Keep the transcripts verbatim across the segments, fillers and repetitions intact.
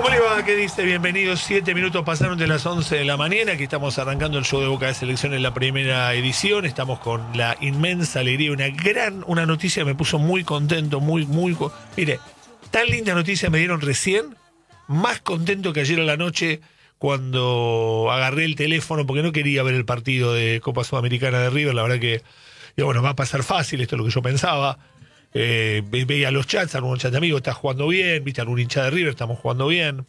¿Cómo le va? ¿Qué dice? Bienvenidos. Siete minutos pasaron de las once de la mañana. Aquí estamos arrancando el show de Boca de Selección en la primera edición. Estamos con la inmensa alegría. Una gran, una noticia que me puso muy contento, muy, muy... Mire, tan linda noticia me dieron recién. Más contento que ayer a la noche cuando agarré el teléfono porque no quería ver el partido de Copa Sudamericana de River. La verdad que, digo, bueno, va a pasar fácil, esto es lo que yo pensaba. Eh, ve- veía los chats, algún chat de amigos, está jugando bien, viste, algún hincha de River, estamos jugando bien.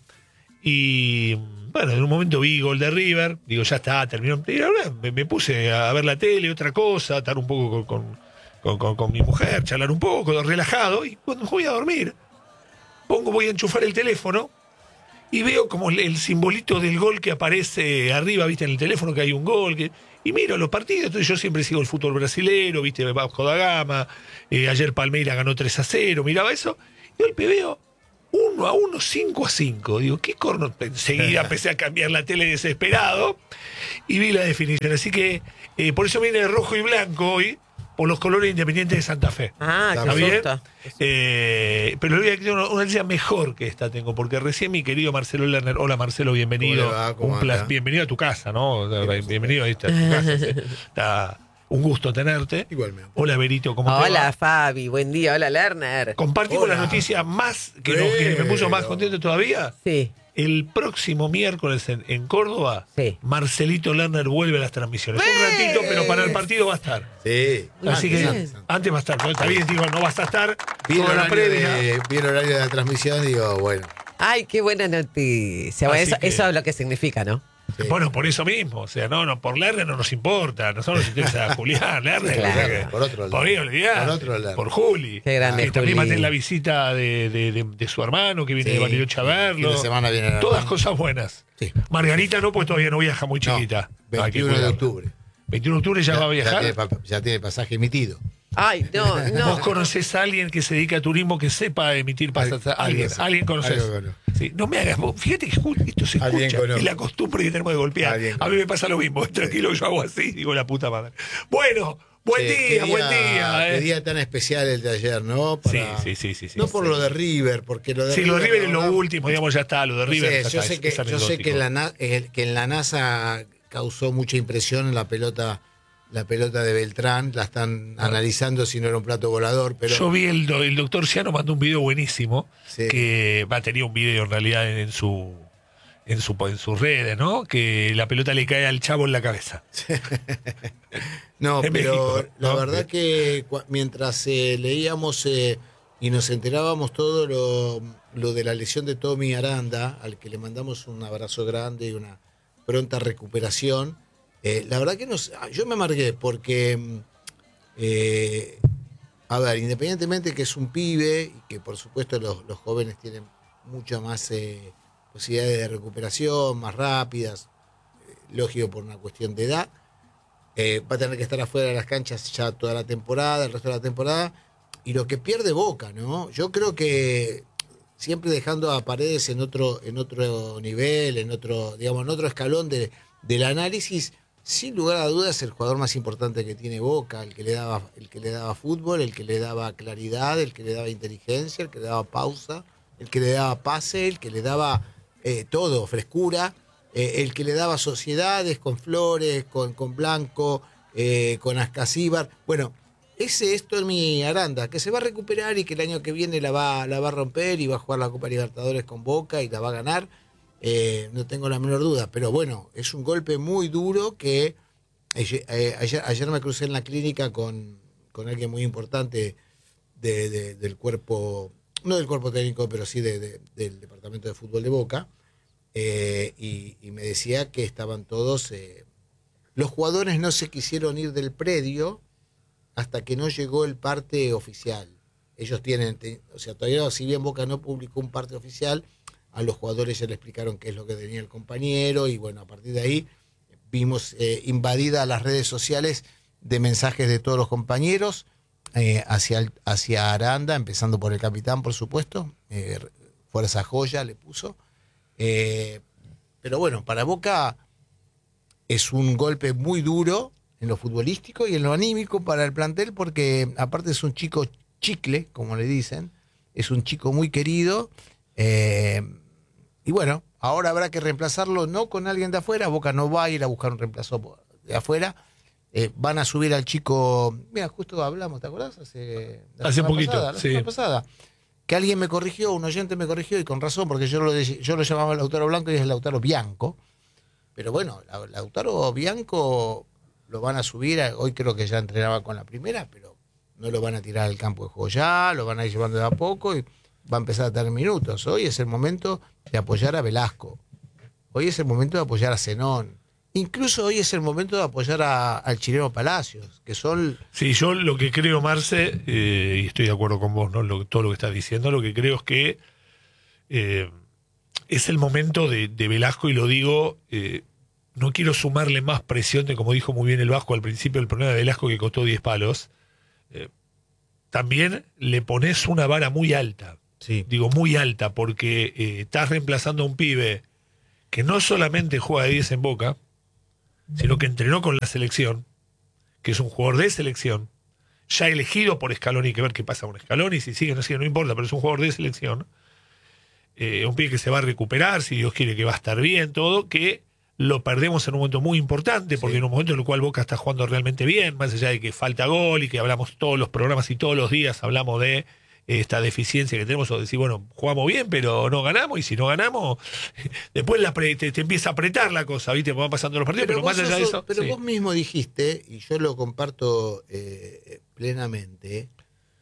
Y bueno, en un momento vi gol de River, digo, ya está, terminó. Y ahora me, me puse a ver la tele, otra cosa, estar un poco con, con, con, con- con mi mujer, charlar un poco, relajado. Y cuando voy a dormir, pongo, voy a enchufar el teléfono y veo como el, el simbolito del gol que aparece arriba, viste, en el teléfono, que hay un gol. Que, y miro los partidos, entonces yo siempre sigo el fútbol brasilero, viste, bajo da gama. Eh, ayer Palmeiras ganó tres a cero, miraba eso. Y hoy veo uno a uno, cinco a cinco. Digo, ¿qué corno? Enseguida empecé a cambiar la tele desesperado y vi la definición. Así que eh, por eso viene de rojo y blanco hoy, por los colores independientes de Santa Fe. Ah, ¿Está qué bien? susto. Eh, pero le voy a decir una, una noticia mejor que esta tengo, porque recién mi querido Marcelo Lerner, hola Marcelo, bienvenido. ¿Cómo le va? ¿Cómo Un pla- anda? bienvenido a tu casa, ¿no? Bienvenido a esta a tu casa. Sí. Está un gusto tenerte. Igualmente. Hola Berito, ¿cómo te va? Hola, Fabi. Buen día. Hola, Lerner. Compartimos Hola. la noticia más que, nos- que me puso más Pero- contento todavía. Sí. El próximo miércoles en, en Córdoba, Sí. Marcelito Lerner vuelve a las transmisiones. Un ratito, pero para el partido va a estar. Sí. Así Ah, que bien. antes va a estar. ¿No? Está bien, digo, no vas a estar Vi el, toda la horario previa. de, vi el horario de la transmisión y digo, bueno. Ay, qué buena noticia. Bueno, Así eso, que- eso es lo que significa, ¿no? Sí. Bueno, por eso mismo, o sea, no, no, por Lerner no nos importa, a nosotros nos interesa Julián, Lerner, Claro. o sea que- Por otro lado. por ahí, olvidá, Por otro lado. por Juli, Qué grande, que también Juli. maté la visita de, de, de- de su hermano, que viene Sí. de Bariloche a verlo, Fin de semana viene el todas hermano. cosas buenas. Sí. Margarita no, pues todavía no viaja muy chiquita. No, Hay que veintiuno de cuidarla. octubre. veintiuno de octubre ya, va a Ya viajar. tiene, pa- ya tiene pasaje emitido. Ay, no, no. ¿Vos conocés a alguien que se dedica a turismo que sepa emitir pasajes? Algo Alguien, sé. alguien conocés. Algo conozco. Sí, no me hagas, vos, fíjate que escu- esto se Alguien escucha, conozco. es la costumbre que tenemos de golpear. Alguien A mí conozco. me pasa lo mismo, tranquilo, yo hago así, digo la puta madre. Bueno, buen Sí, día, qué buen día. Qué eh. día tan especial el de ayer, ¿no? Para- Sí, sí, sí, sí, sí, No sí. por lo de River, porque lo de Sí, lo de River es lo ¿verdad? último, digamos, ya está, lo de No River. sé, ya yo está, sé es- que, es yo sé anecdótico. que, en la, Na- eh, que en la NASA causó mucha impresión en la pelota, la pelota de Beltrán, la están analizando si no era un plato volador, pero Yo vi el, do- el doctor Ciano mandó un video buenísimo, Sí. que va a tener un video en realidad en, en su en su en sus redes, ¿no? Que la pelota le cae al chavo en la cabeza. no, en pero México, la ¿no? verdad que cua- mientras eh, leíamos eh, y nos enterábamos todo lo, lo de la lesión de Tommy Aranda, al que le mandamos un abrazo grande y una pronta recuperación, eh, la verdad que nos, ah, yo me amargué porque, mm, eh, a ver, independientemente que es un pibe y que por supuesto los, los jóvenes tienen mucha más eh, posibilidades de recuperación, más rápidas, eh, lógico por una cuestión de edad. Eh, va a tener que estar afuera de las canchas ya toda la temporada, el resto de la temporada, y lo que pierde Boca, ¿no? Yo creo que siempre dejando a Paredes en otro, en otro nivel, en otro, digamos, en otro escalón de, del análisis, sin lugar a dudas el jugador más importante que tiene Boca, el que le daba, el que le daba fútbol, el que le daba claridad, el que le daba inteligencia, el que le daba pausa, el que le daba pase, el que le daba eh, todo, frescura. Eh, el que le daba sociedades con Flores, con, con Blanco, eh, con Ascasíbar. Bueno, ese es Tommy Aranda, que se va a recuperar y que el año que viene la va, la va a romper y va a jugar la Copa Libertadores con Boca y la va a ganar. Eh, no tengo la menor duda, pero bueno, es un golpe muy duro que eh, eh, ayer, ayer me crucé en la clínica con, con alguien muy importante de, de, del cuerpo, no del cuerpo técnico, pero sí de, de, del departamento de fútbol de Boca. Eh, y, y me decía que estaban todos, eh, los jugadores no se quisieron ir del predio hasta que no llegó el parte oficial. Ellos tienen, te- o sea, todavía si bien Boca no publicó un parte oficial, a los jugadores ya le explicaron qué es lo que tenía el compañero y bueno, a partir de ahí vimos eh, invadidas las redes sociales de mensajes de todos los compañeros eh, hacia, el- hacia Aranda, empezando por el capitán, por supuesto, eh, Fuerza Joya le puso. Eh, pero bueno, para Boca es un golpe muy duro en lo futbolístico y en lo anímico para el plantel porque aparte es un chico chicle, como le dicen, es un chico muy querido eh, y bueno, ahora habrá que reemplazarlo no con alguien de afuera, Boca no va a ir a buscar un reemplazo de afuera, eh, van a subir al chico, mira, justo hablamos, ¿te acordás? Hace, la Hace semana poquito, pasada, la sí. semana pasada, que alguien me corrigió, un oyente me corrigió, y con razón, porque yo lo, dec- yo lo llamaba Lautaro Blanco y es Lautaro Bianco, pero bueno, la- Lautaro Bianco lo van a subir, a- hoy creo que ya entrenaba con la primera, pero no lo van a tirar al campo de juego ya, lo van a ir llevando de a poco y va a empezar a tener minutos. Hoy es el momento de apoyar a Velasco, hoy es el momento de apoyar a Zenón, incluso hoy es el momento de apoyar a- al chileno Palacios, que son... Sí, yo lo que creo, Marce, eh, y estoy de acuerdo con vos, ¿no? Lo- todo lo que estás diciendo, lo que creo es que eh, es el momento de, de Velasco, y lo digo, eh, no quiero sumarle más presión de, como dijo muy bien el Vasco al principio, el problema de Velasco que costó diez palos. Eh, también le pones una vara muy alta, Sí. digo muy alta, porque eh, estás reemplazando a un pibe que no solamente juega de diez en Boca, sino que entrenó con la selección, que es un jugador de selección, ya elegido por Scaloni, que ver qué pasa con Scaloni, si sigue o no sigue, no importa, pero es un jugador de selección, eh, un pibe que se va a recuperar, si Dios quiere que va a estar bien, todo, que lo perdemos en un momento muy importante, porque Sí. en un momento en el cual Boca está jugando realmente bien, más allá de que falta gol y que hablamos todos los programas y todos los días hablamos de eh, esta deficiencia que tenemos, o decir, bueno, jugamos bien, pero no ganamos, y si no ganamos, después la pre- te, te empieza a apretar la cosa, ¿viste? Van pasando los partidos, pero, vos más allá de sos- eso... pero sí. vos mismo dijiste, y yo lo comparto eh, plenamente,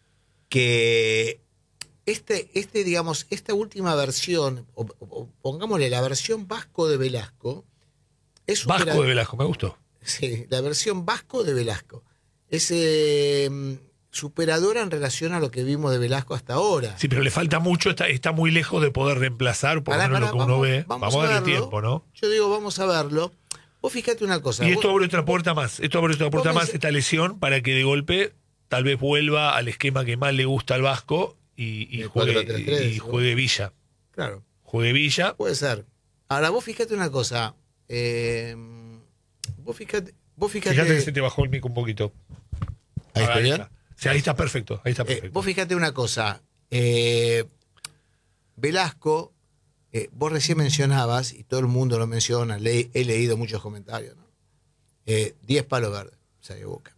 que este, este, digamos, esta última versión, o, o pongámosle la versión vasco de Velasco, es supera- Vasco de Velasco, me gustó. Sí, la versión vasco de Velasco. Es eh, superadora en relación a lo que vimos de Velasco hasta ahora. Sí, pero le falta mucho, está, está muy lejos de poder reemplazar, por lo Pará, menos pará, lo que uno vamos- ve. vamos Vamos, a a darle verlo. tiempo, ¿no? Yo digo, vamos a verlo. Vos fíjate una cosa. Y vos- esto abre otra puerta más, esto abre otra puerta me más, dice- esta lesión, para que de golpe tal vez vuelva al esquema que más le gusta al Vasco y, y El juegue, cuatro tres tres, y ¿no? juegue Villa. Claro. Juegue Villa. Puede ser. Ahora, vos fíjate una cosa. eh, vos fíjate. Vos fíjate, Fíjate que se te bajó el mic un poquito. ¿Ahí Ahora, está bien? está. Sí, ahí está perfecto, ahí está Eh, perfecto. vos fíjate una cosa. eh, Velasco, eh, vos recién mencionabas, y todo el mundo lo menciona, le- he leído muchos comentarios, ¿no? Eh, diez palos verdes, salió Boca.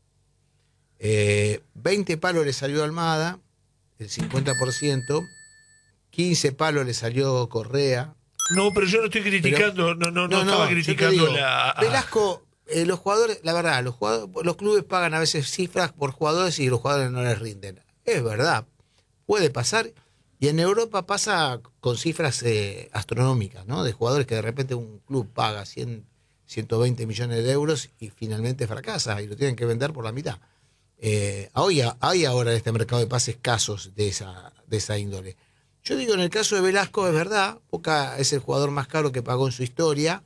Eh, veinte palos le salió Almada, el cincuenta por ciento. quince palos le salió Correa. No, pero yo no estoy criticando, no, no, no, estaba yo te criticando digo, la... a- Velasco, eh, los jugadores, la verdad, los jugadores, los clubes pagan a veces cifras por jugadores y los jugadores no les rinden. Es verdad, puede pasar. Y en Europa pasa con cifras eh, astronómicas, ¿no? De jugadores que de repente un club paga cien, ciento veinte millones de euros y finalmente fracasa y lo tienen que vender por la mitad. Eh, hoy, hay ahora en este mercado de pases casos de esa, de esa índole. Yo digo, en el caso de Velasco, es verdad, Boca es el jugador más caro que pagó en su historia,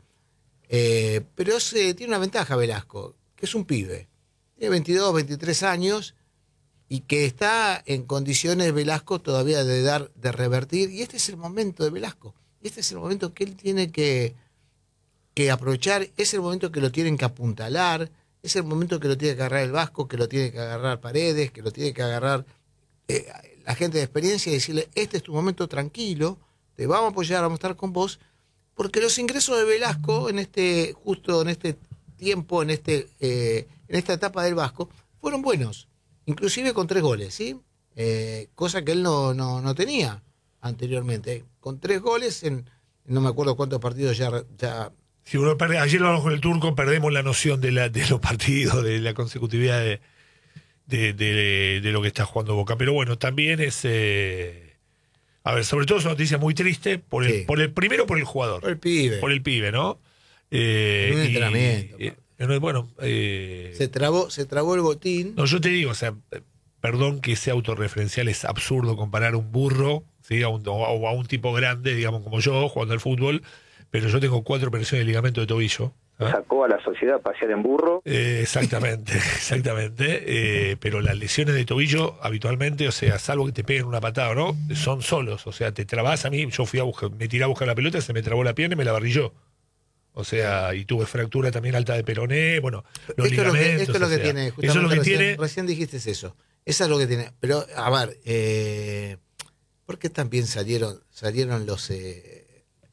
eh, pero es, eh, tiene una ventaja Velasco, que es un pibe. Tiene veintidós, veintitrés años y que está en condiciones Velasco todavía de dar, de revertir. Y este es el momento de Velasco. Y este es el momento que él tiene que, que aprovechar, es el momento que lo tienen que apuntalar, es el momento que lo tiene que agarrar el Vasco, que lo tiene que agarrar Paredes, que lo tiene que agarrar eh, la gente de experiencia y decirle, este es tu momento, tranquilo, te vamos a apoyar, vamos a estar con vos, porque los ingresos de Velasco en este, justo en este tiempo, en este, eh, en esta etapa del Vasco, fueron buenos, inclusive con tres goles, ¿sí? Eh, cosa que él no, no, no tenía anteriormente. Con tres goles en no me acuerdo cuántos partidos ya, ya Si uno pierde- ayer lo hablamos con el turco, perdemos la noción de, la, de los partidos, de la consecutividad de, de, de- de lo que está jugando Boca. Pero bueno, también es... eh, a ver, sobre todo es una noticia muy triste, por el, Sí. por el primero por el jugador, por el pibe. por el pibe, ¿no? Eh, En un y- entrenamiento, eh, eh, bueno, eh, Se trabó, se trabó el botín. no, yo te digo, o sea, eh, perdón que sea autorreferencial, es absurdo comparar un burro, ¿sí? a un, o a o a un tipo grande, digamos, como yo, jugando al fútbol, pero yo tengo cuatro operaciones de ligamento de tobillo. ¿ah? Sacó a la sociedad a pasear en burro. Eh, exactamente, exactamente. Eh, pero las lesiones de tobillo habitualmente, o sea, salvo que te peguen una patada o no, son solos. O sea, te trabas a mí, yo fui a buscar, me tiré a buscar la pelota, se me trabó la pierna y me la barrilló. O sea, y tuve fractura también alta de peroné, bueno, los Esto es lo que, ligamentos. esto es lo o que sea, tiene, eso es lo justamente que recién, tiene. recién dijiste eso. Eso es lo que tiene. Pero, a ver, eh, ¿por qué también salieron, salieron los, eh,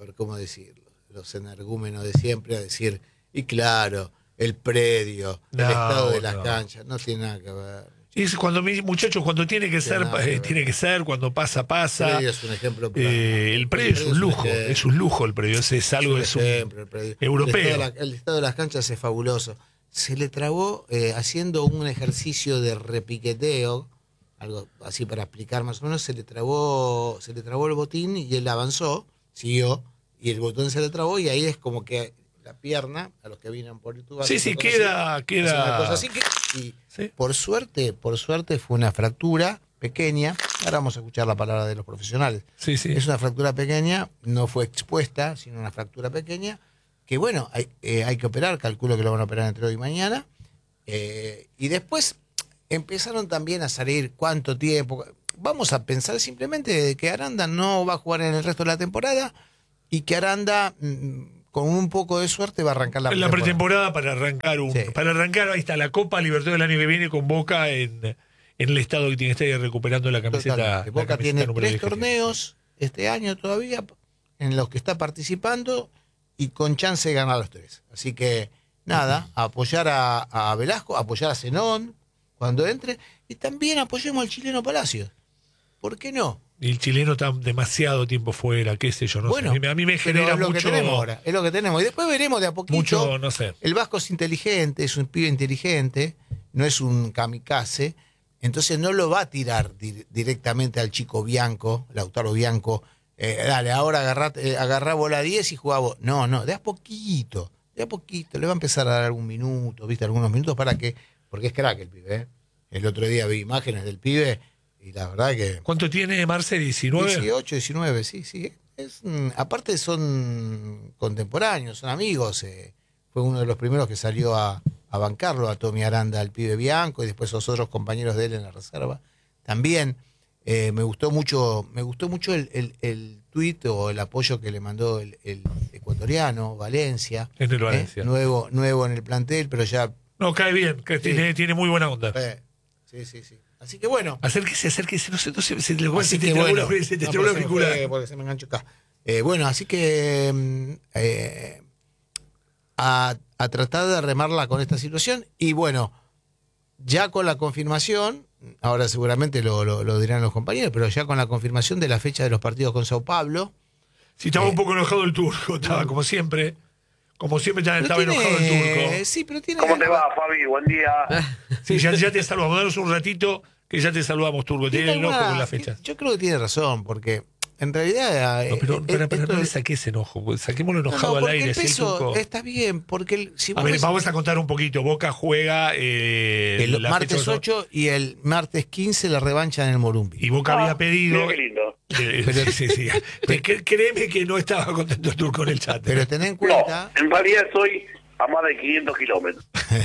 ver cómo decirlo, los energúmenos de siempre a decir, y claro, el predio, No, el estado de las no. canchas, no tiene nada que ver. Y es cuando mi muchachos, cuando tiene que ser, nada que eh, ver. tiene que ser, cuando pasa, El pasa. predio es un ejemplo. para- Eh, el predio es un lujo, ejemplo. es un lujo el predio, ese es algo, es un ejemplo, el predio. europeo. El estado, de la, el estado de las canchas es fabuloso. Se le trabó eh, haciendo un ejercicio de repiqueteo, algo así para explicar más o menos, se le trabó, se le trabó el botín y él avanzó, siguió, y el botón se le trabó y ahí es como que la pierna, a los que vienen por YouTube. Sí, hacen sí, una cosa queda, así, queda. hacen una cosa así que- y Sí. por suerte, por suerte fue una fractura pequeña. Ahora vamos a escuchar la palabra de los profesionales. Sí, sí. Es una fractura pequeña, no fue expuesta, sino una fractura pequeña, que bueno, hay, eh, hay que operar, calculo que lo van a operar entre hoy y mañana. Eh, y después empezaron también a salir cuánto tiempo. Vamos a pensar simplemente que Aranda no va a jugar en el resto de la temporada y que Aranda, mm, con un poco de suerte, va a arrancar la La pretemporada. pretemporada para arrancar un, Sí. para arrancar, ahí está, la Copa Libertadores del año que viene con Boca en, en el estado que tiene que estar recuperando la camiseta. Totalmente. la Boca camiseta tiene número tres diez que tiene. torneos este año todavía en los que está participando y con chance de ganar los tres. Así que nada, a apoyar a, a Velasco, apoyar a Zenón cuando entre y también apoyemos al chileno Palacios. ¿Por qué no? Y el chileno está demasiado tiempo fuera, qué sé yo, no bueno, sé. A mí, a mí me pero genera es lo mucho, que tenemos ahora, es lo que tenemos. Y después veremos de a poquito. mucho, no sé. El Vasco es inteligente, es un pibe inteligente, no es un kamikaze, entonces no lo va a tirar di- directamente al chico Bianco, Lautaro Bianco, eh, dale, ahora agarrá, eh, agarrá bola diez y jugá vos. No, no, de a poquito, de a poquito, le va a empezar a dar algún minuto, viste, algunos minutos para que, porque es crack el pibe, ¿eh? El otro día vi imágenes del pibe y la verdad que... ¿Cuánto tiene Marce? ¿diecinueve? dieciocho, diecinueve, sí, sí. Es, mm, aparte son contemporáneos, son amigos. eh. Fue uno de los primeros que salió a, a bancarlo, a Tommy Aranda, al pibe Bianco, y después los otros compañeros de él en la reserva. También eh, me gustó mucho, me gustó mucho el, el, el tuit o el apoyo que le mandó el, el ecuatoriano, Valencia. Es del eh, Valencia. nuevo, nuevo en el plantel, pero ya... No, cae bien, que Sí. tiene, tiene muy buena onda. eh, sí, sí, sí. Así que bueno. Acérquese, acérquese, no sé, no sé, se, le- Así se te que trabó bueno, la- se te no, trabó la porque se me auricular. fue, porque se me enganchó acá. Eh, bueno, así que mm, eh, a, a tratar de remarla con esta situación y bueno, ya con la confirmación, ahora seguramente lo, lo- lo dirán los compañeros, pero ya con la confirmación de la fecha de los partidos con Sao Paulo. Si estaba Eh, un poco enojado el turco, estaba como siempre. Como siempre estaba, Pero estaba tiene- enojado el turco. Sí, pero tiene... ¿Cómo te va, Fabi? Buen día. Sí, ya, ya te saludamos. Danos un ratito que ya te saludamos, turco. Tiene tiene enojo alguna- con la fecha. Yo creo que tiene razón, porque en realidad... No, pero eh, para, eh, para, esto no le es- saqué ese enojo. pues, Saquémoslo No, enojado no, al porque aire. el si el peso turco- está bien, porque el, si A vos ver, ves- vamos a contar un poquito. Boca juega eh, el la martes fecha- ocho y el martes quince la revancha en el Morumbi. Y Boca había pedido. Mira qué lindo. eh, Pero- sí, sí. Te- cre- créeme que no estaba contento el turco en el chat. Pero ten en No, cuenta... en realidad soy a más de quinientos kilómetros.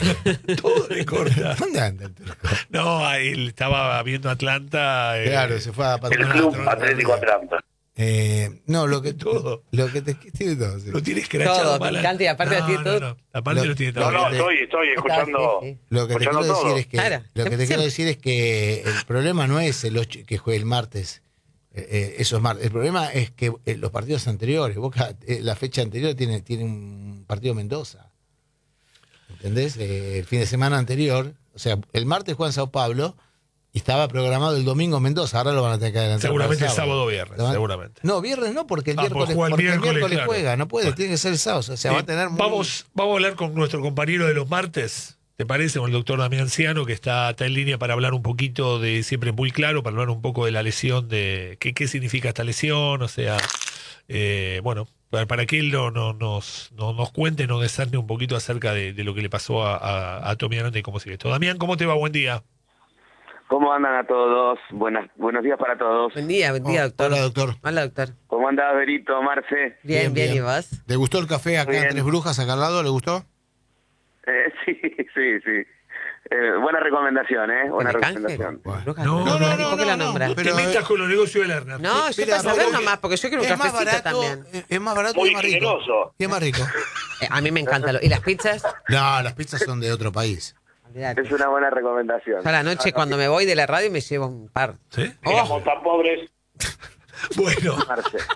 Todo le corta. ¿Dónde anda el turco? No, ahí él estaba viendo Atlanta. eh, Claro, se fue a El patronar. Club Atlético Atlanta. Eh, no, lo que Todo. Lo que te tiene todo. sí. Lo tiene escrachado Todo, mal. picante, y aparte lo tiene todo. No, aparte Lo- lo tiene lo- todo. No, no, que- estoy, estoy escuchando. Sí, sí. Lo que te escuchando quiero decir todo. es que Claro, lo que te siempre. quiero decir es que el problema no es el ocho, que juegue el martes. eh, eh, esos martes. El problema es que eh, los partidos anteriores, Boca, eh, la fecha anterior tiene tiene un partido Mendoza. ¿Entendés? Eh, el fin de semana anterior, o sea, el martes juega en Sao Paulo y estaba programado el domingo en Mendoza, ahora lo van a tener que adelantar. Seguramente para el sábado o viernes, Lo van- seguramente. No, viernes no, porque el Ah, miércoles, porque juega el porque el miércoles, miércoles claro. juega, no puede, Bueno. tiene que ser el sábado, o sea, va a Sí, tener muy- vamos, vamos a hablar con nuestro compañero de los martes, ¿te parece? Con el doctor Damián Ciano, que está, está en línea para hablar un poquito de, siempre muy claro, para hablar un poco de la lesión, de qué, qué significa esta lesión, o sea, eh, bueno, para, para que él no, no- nos, no- nos cuente, nos desarme un poquito acerca de, de lo que le pasó a, a, a Tommy Aranda y cómo sigue esto. Damián, ¿cómo te va? Buen día. ¿Cómo andan a todos? Buenas, buenos días para todos. Buen día, buen día, Oh, doctor. hola, doctor. Hola, doctor. ¿Cómo andás, Berito, Marce? Bien, bien, ¿y vos? ¿Le gustó el café acá Bien. en Tres Brujas, acá al lado? ¿Le gustó? Eh, sí, sí, sí. Eh, buena recomendación, ¿eh? Buena ¿Tiene canje? recomendación. Bueno. Brujas, No, ¿por no, qué no, la no, nombra? no, Te Pero, metas eh, con los negocios de Lerner. No, yo Mira, para saber no, nomás, porque yo quiero un es más cafecito barato, también. eh, es más barato Muy y más rico. generoso. Y es más rico. Eh, a mí me encanta. lo- ¿Y las pizzas? No, las pizzas son de otro país. Olvídate. Es una buena recomendación. Yo a la noche cuando me voy de la radio me llevo un par. ¿Sí? Oh, Éramos tan pobres, Bueno, Marce.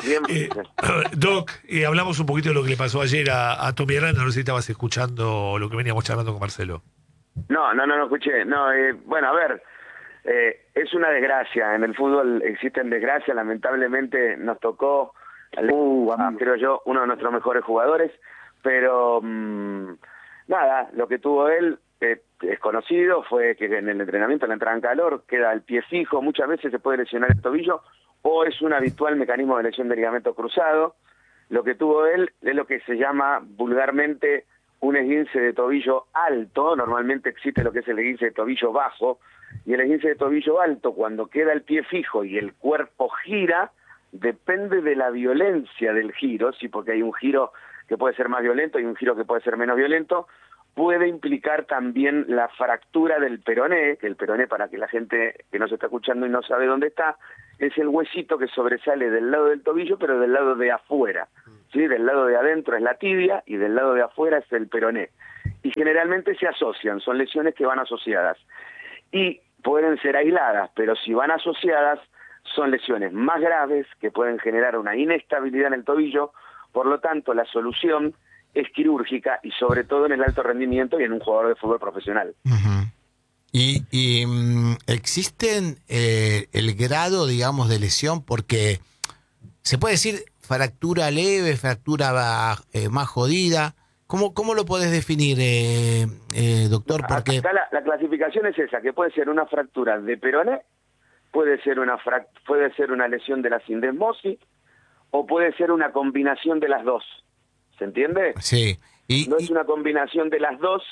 Bien. Eh, Doc, eh, hablamos un poquito de lo que le pasó ayer a, a Tommy Aranda, no sé si estabas escuchando lo que veníamos charlando con Marcelo. No, no, no, no escuché. No, eh, bueno, a ver, eh, es una desgracia. En el fútbol existen desgracias. Lamentablemente nos tocó, uh, a, creo yo, uno de nuestros mejores jugadores. Pero mmm, nada, lo que tuvo él eh, es conocido, fue que en el entrenamiento, en la entrada en calor, queda el pie fijo. Muchas veces se puede lesionar el tobillo o es un habitual mecanismo de lesión de ligamento cruzado. Lo que tuvo él es lo que se llama vulgarmente un esguince de tobillo alto. Normalmente existe lo que es el esguince de tobillo bajo, y el esguince de tobillo alto, cuando queda el pie fijo y el cuerpo gira, depende de la violencia del giro, sí, porque hay un giro que puede ser más violento y un giro que puede ser menos violento, puede implicar también la fractura del peroné, que el peroné, para que la gente que no se está escuchando y no sabe dónde está, es el huesito que sobresale del lado del tobillo, pero del lado de afuera. ¿Sí? Del lado de adentro es la tibia y del lado de afuera es el peroné. Y generalmente se asocian, son lesiones que van asociadas. Y pueden ser aisladas, pero si van asociadas, son lesiones más graves que pueden generar una inestabilidad en el tobillo. Por lo tanto, la solución es quirúrgica y sobre todo en el alto rendimiento y en un jugador de fútbol profesional. Uh-huh. Y, y um, existen eh, el grado, digamos, de lesión, porque se puede decir fractura leve, fractura eh, más jodida. ¿Cómo, cómo lo podés definir, eh, eh, doctor? Porque acá la, la clasificación es esa, que puede ser una fractura de peroné, puede ser una frac puede ser una lesión de la sindesmosis, o puede ser una combinación de las dos. ¿Se entiende? Sí. Y, no es y... una combinación de las dos,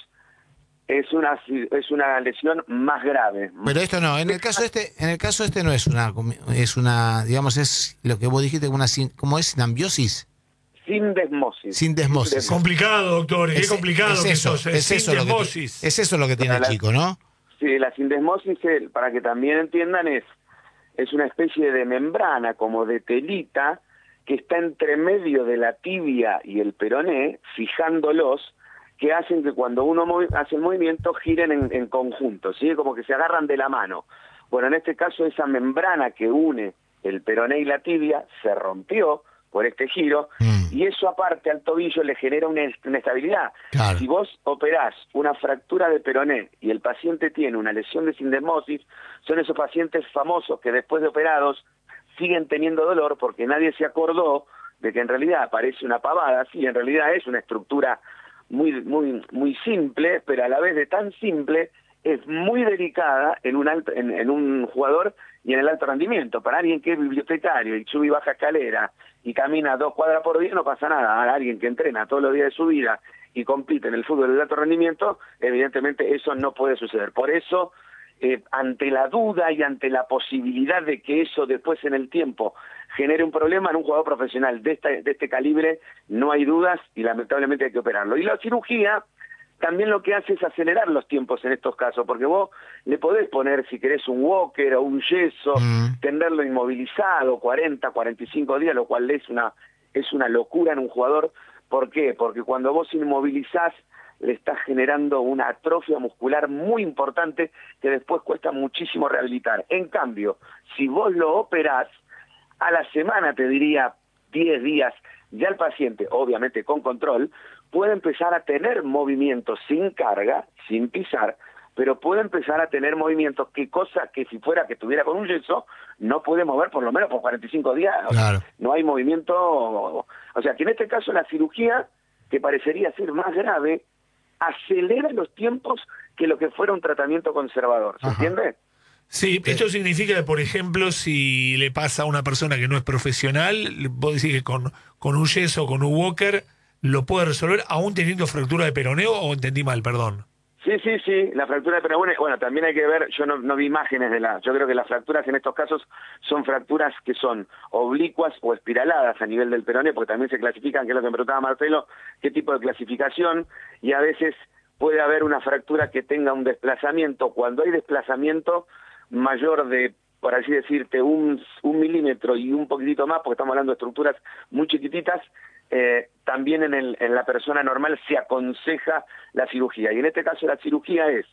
es una es una lesión más grave. Pero esto no, en el caso este, en el caso este no es una es una, digamos, es lo que vos dijiste, una ¿cómo es? ¿Sinambiosis? Sindesmosis. Sindesmosis. Es complicado, doctor, es, qué complicado es que eso, sos, es eso lo que es eso lo que tiene el chico, ¿no? Sí, la sindesmosis, para que también entiendan, es es una especie de membrana, como de telita, que está entre medio de la tibia y el peroné, fijándolos, que hacen que cuando uno hace el movimiento giren en, en conjunto, ¿sí? Como que se agarran de la mano. Bueno, en este caso esa membrana que une el peroné y la tibia se rompió por este giro, mm. y eso aparte al tobillo le genera una inestabilidad. Claro. Si vos operás una fractura de peroné y el paciente tiene una lesión de sindesmosis, son esos pacientes famosos que después de operados siguen teniendo dolor porque nadie se acordó de que en realidad parece una pavada. Sí, en realidad es una estructura muy muy muy simple, pero a la vez de tan simple es muy delicada en un alto, en, en un jugador y en el alto rendimiento. Para alguien que es bibliotecario y sube y baja escalera y camina dos cuadras por día no pasa nada. A alguien que entrena todos los días de su vida y compite en el fútbol de alto rendimiento, evidentemente eso no puede suceder. Por eso, eh, ante la duda y ante la posibilidad de que eso después en el tiempo genere un problema en un jugador profesional de, esta, de este calibre, no hay dudas y lamentablemente hay que operarlo. Y la cirugía también lo que hace es acelerar los tiempos en estos casos, porque vos le podés poner, si querés, un walker o un yeso, mm. tenerlo inmovilizado cuarenta, cuarenta y cinco días, lo cual es una, es una locura en un jugador. ¿Por qué? Porque cuando vos inmovilizás, le estás generando una atrofia muscular muy importante que después cuesta muchísimo rehabilitar. En cambio, si vos lo operás, a la semana, te diría diez días, ya el paciente, obviamente con control, puede empezar a tener movimientos sin carga, sin pisar, pero puede empezar a tener movimientos, que cosa que si fuera que estuviera con un yeso, no puede mover por lo menos por cuarenta y cinco días. Claro. No hay movimiento. O sea, que en este caso la cirugía, que parecería ser más grave, acelera los tiempos que lo que fuera un tratamiento conservador. ¿Se Ajá. entiende? Sí, esto significa que, por ejemplo, si le pasa a una persona que no es profesional, vos decís que con, con un yeso o con un walker lo puede resolver aún teniendo fractura de peroneo, o entendí mal, perdón. Sí, sí, sí, la fractura de peroneo, bueno, también hay que ver, yo no, no vi imágenes de la, yo creo que las fracturas en estos casos son fracturas que son oblicuas o espiraladas a nivel del peroneo, porque también se clasifican, que es lo que me preguntaba Marcelo, qué tipo de clasificación, y a veces puede haber una fractura que tenga un desplazamiento. Cuando hay desplazamiento mayor de, por así decirte, un, un milímetro y un poquitito más, porque estamos hablando de estructuras muy chiquititas, eh, también en, el, en la persona normal se aconseja la cirugía. Y en este caso la cirugía es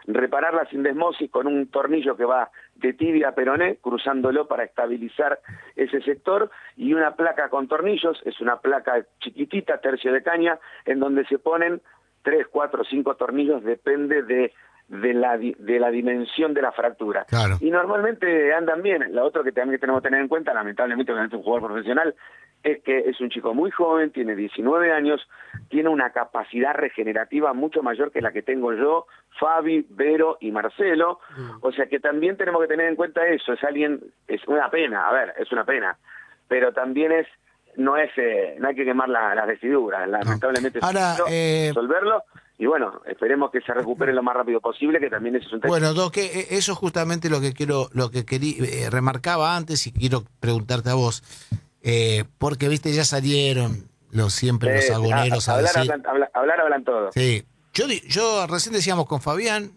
reparar la sindesmosis con un tornillo que va de tibia a peroné, cruzándolo para estabilizar ese sector, y una placa con tornillos, es una placa chiquitita, tercio de caña, en donde se ponen tres, cuatro, cinco tornillos, depende de, de, la, de la dimensión de la fractura. Claro. Y normalmente andan bien. Lo otro que también tenemos que tener en cuenta, lamentablemente, cuando es un jugador profesional, es que es un chico muy joven, tiene diecinueve años, tiene una capacidad regenerativa mucho mayor que la que tengo yo, Fabi, Vero y Marcelo, mm. o sea que también tenemos que tener en cuenta eso. Es alguien, es una pena, a ver, es una pena, pero también es, no es, eh, no hay que quemar la, las vestiduras, lamentablemente no. Ahora, es eh... resolverlo, y bueno, esperemos que se recupere lo más rápido posible, que también eso es un tema. Bueno, Doc, que eso es justamente lo que quiero, lo que quería, eh, remarcaba antes, y quiero preguntarte a vos. Eh, porque, viste, ya salieron los siempre los eh, agoneros a, a, a hablar, decir... hablan, hablar, hablar, hablan todos. Sí. Yo, yo recién decíamos con Fabián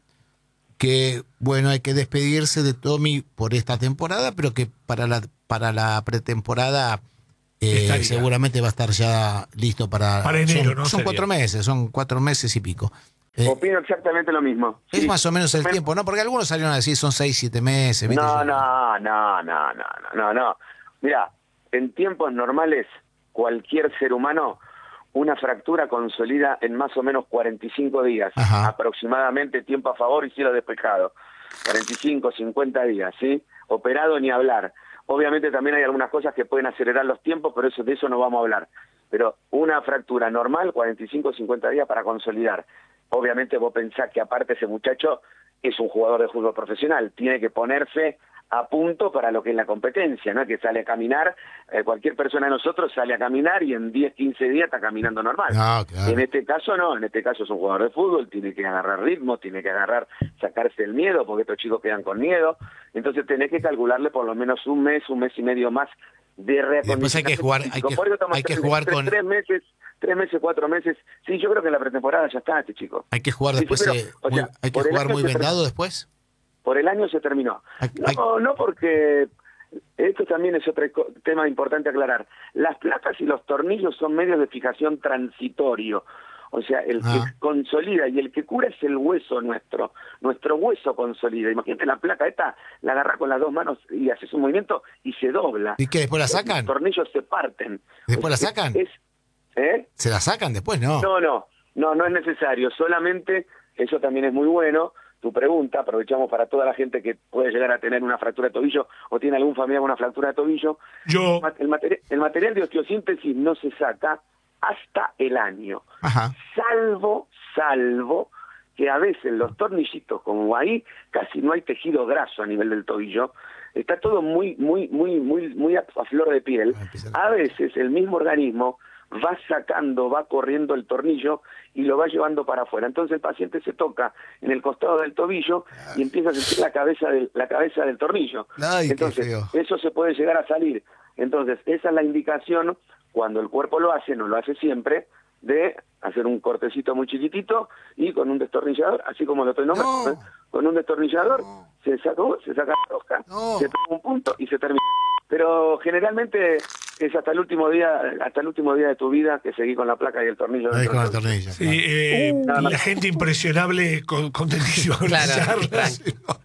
que, bueno, hay que despedirse de Tommy por esta temporada, pero que para la para la pretemporada eh, seguramente va a estar ya listo para... Para enero, son, ¿no? Son cuatro meses, son cuatro meses y pico. Eh, Opino exactamente lo mismo. Es sí. más o menos el Me... tiempo, ¿no? Porque algunos salieron a decir son seis, siete meses. ¿viste? No, no, no, no, no, no, no. Mira, en tiempos normales, cualquier ser humano, una fractura consolida en más o menos cuarenta y cinco días, Ajá. aproximadamente, tiempo a favor y cielo despejado. cuarenta y cinco, cincuenta días, ¿sí? Operado ni hablar. Obviamente también hay algunas cosas que pueden acelerar los tiempos, pero eso, de eso no vamos a hablar. Pero una fractura normal, cuarenta y cinco, cincuenta días para consolidar. Obviamente vos pensás que aparte ese muchacho es un jugador de fútbol profesional, tiene que ponerse a punto para lo que es la competencia, ¿no? Que sale a caminar, eh, cualquier persona de nosotros sale a caminar y en diez, quince días está caminando normal. No, claro. En este caso no, en este caso es un jugador de fútbol, tiene que agarrar ritmo, tiene que agarrar, sacarse el miedo, porque estos chicos quedan con miedo, entonces tenés que calcularle por lo menos un mes, un mes y medio más de reacondicionamiento. Después hay que jugar, hay que, hay que jugar tres, con... Tres meses, tres meses, cuatro meses, sí, yo creo que en la pretemporada ya está este chico. Hay que jugar sí, después, sí, eh, pero, muy, sea, hay que jugar muy vendado después. Por el año se terminó. Hay, no, hay... no porque esto también es otro tema importante aclarar. Las placas y los tornillos son medios de fijación transitorio. O sea, el ah. que consolida y el que cura es el hueso nuestro. Nuestro hueso consolida. Imagínate la placa esta, la agarras con las dos manos y haces un movimiento y se dobla. ¿Y qué? ¿Después la sacan? Los tornillos se parten. ¿Después o sea, la sacan? Es, ¿eh? ¿Se la sacan después? No. No, no. No, no es necesario. Solamente, eso también es muy bueno. Tu pregunta, aprovechamos para toda la gente que puede llegar a tener una fractura de tobillo o tiene algún familiar con una fractura de tobillo. Yo... El, materi el material de osteosíntesis no se saca hasta el año. Ajá. Salvo, salvo que a veces los tornillitos, como ahí, casi no hay tejido graso a nivel del tobillo. Está todo muy, muy, muy, muy, muy a, a flor de piel. A veces el mismo organismo va sacando, va corriendo el tornillo y lo va llevando para afuera. Entonces el paciente se toca en el costado del tobillo y empieza a sentir la cabeza del, la cabeza del tornillo. Ay, entonces qué feo. Eso se puede llegar a salir. Entonces esa es la indicación, cuando el cuerpo lo hace, no lo hace siempre, de hacer un cortecito muy chiquitito y con un destornillador, así como lo estoy nombrando, no. ¿eh? Con un destornillador no. se sacó, se saca la rosca, no. se toma un punto y se termina. Pero generalmente es hasta el último día, hasta el último día de tu vida que seguí con la placa y el tornillo. Ahí con el tornillo. Sí, eh, uh, la gente impresionable, con, contentísima con claro, las charlas.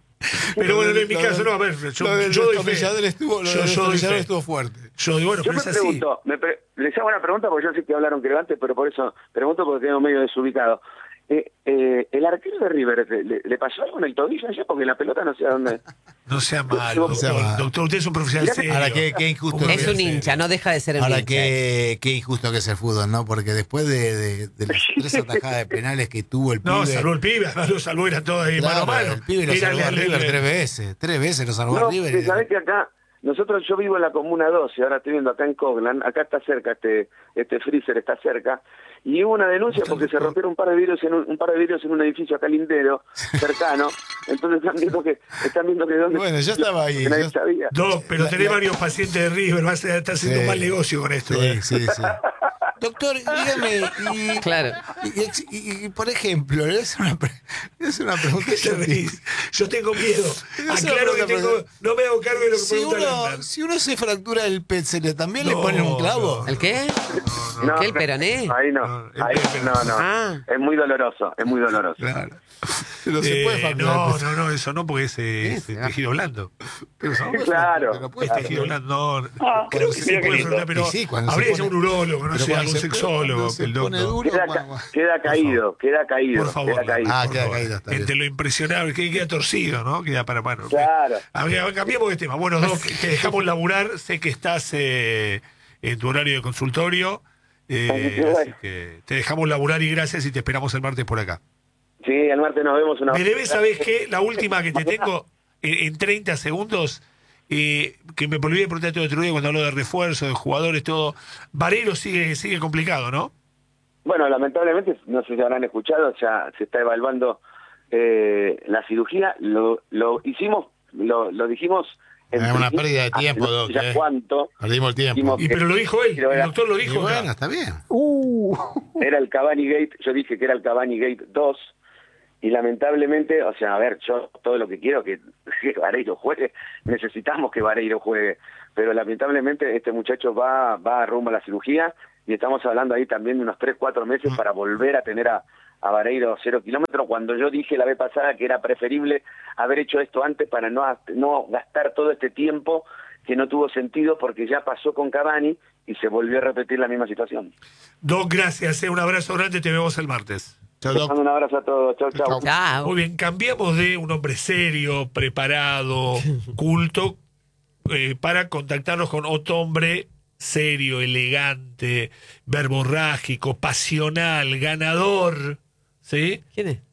Pero bueno, en mi caso, no, a ver, yo, lo yo doy fe. Estuvo, lo yo, yo doy fe. estuvo fuerte. Yo, bueno, yo pero me es así. pregunto, me pre les hago una pregunta porque yo sé que hablaron creo antes, pero por eso pregunto porque tengo medio desubicado. Eh, eh, el arquero de River, ¿le, ¿le pasó algo en el tobillo ayer? Porque la pelota no sé a dónde... No sea malo, doctor. Sea doctor, usted es un profesional serio. Ahora, qué, qué injusto. Es un hincha, no deja de ser un Ahora, hincha. qué, qué injusto que es el fútbol, ¿no? Porque después de, de, de las tres atajadas de penales que tuvo el pibe... No, salvó el pibe, además lo salvó, era todo ahí claro, mano a mano. El pibe lo salvó a River tres veces, tres veces lo salvó no, a River. ¿Sabés que acá... Nosotros, yo vivo en la Comuna doce, ahora estoy viendo acá en Coglan, acá está cerca, este este freezer está cerca, y hubo una denuncia porque se rompieron un par de vidrios en un, un par de vidrios en un edificio acá lindero, cercano, entonces están viendo que, están viendo que dónde... Bueno, yo estaba ahí. Que nadie yo... sabía. No, pero la, tenés la... varios pacientes de River, vas a estar haciendo sí, un mal negocio con esto. Sí, ¿eh? sí, sí. Doctor, dígame, y, claro. y, y, y, y por ejemplo, le voy a hacer una, pre Es una pregunta. ¿Qué te reís? Yo tengo miedo. Es una Aclaro que pregunta, tengo, no me hago cargo de lo que Si pregunta uno, Lambert. si uno se fractura el pet, ¿se le también le No, ponen un clavo? ¿El qué? No, ¿Qué, el peroné? Ahí No, no, el ahí, peroné. no, no. Ah. Es muy doloroso, es muy doloroso. Claro. Pero se Eh, puede fracturar no, el pet. no, no, eso no, porque es, eh, es Sí, tejido blando. Pero se puede Claro. fracturar, pero puede Es fracturar. tejido blando, no. Ah, Creo que se mira qué puede lindo. fracturar, pero Y sí, cuando habría se que ser un pone- urólogo, no pero sé, cuando algún se pone- sexólogo, cuando se el pone doctor. duro, Queda, va- ca- va- queda caído, queda caído, Por favor, queda caído. Ah, por queda favor. caído, está bien. Entre lo impresionable, que queda torcido, ¿no? Queda para mano. Claro. A ver, cambiemos de tema. Bueno, Doc, te dejamos laburar. Sé que estás eh, en tu horario de consultorio. eh, Así que bueno. así que te dejamos laburar y gracias y te esperamos el martes por acá. Sí, el martes nos vemos una Me debes, ¿sabes qué? La última que te tengo en, en treinta segundos, eh, que me olvidé de preguntarte el otro día cuando habló de refuerzo, de jugadores, todo. Vareiro sigue, sigue complicado, ¿no? Bueno, lamentablemente, no sé si habrán escuchado, ya se está evaluando eh, la cirugía. Lo, lo hicimos, lo, lo dijimos. en Es una principio, pérdida de hace tiempo, no sé Doc, ya eh. cuánto. Perdimos el tiempo. Dijimos Y pero lo dijo él, Pero el era- doctor lo Y dijo. bueno, acá. está bien. Era el Cavani Gate, yo dije que era el Cavani Gate dos, y lamentablemente, o sea, a ver, yo todo lo que quiero que, que Vareiro juegue, necesitamos que Vareiro juegue, pero lamentablemente este muchacho va, va rumbo a la cirugía, y estamos hablando ahí también de unos tres, cuatro meses para volver a tener a, a Vareiro cero kilómetros, cuando yo dije la vez pasada que era preferible haber hecho esto antes para no, no gastar todo este tiempo que no tuvo sentido porque ya pasó con Cavani y se volvió a repetir la misma situación. Doc, gracias. eh, un abrazo grande, te vemos el martes. Chao, Les Doc. mando un abrazo a todos. Chau, chau. Chau. Chao. Muy bien, cambiamos de un hombre serio, preparado, culto, eh, para contactarnos con otro hombre serio, elegante, verborrágico, pasional, ganador. ¿Sí? ¿Quién es?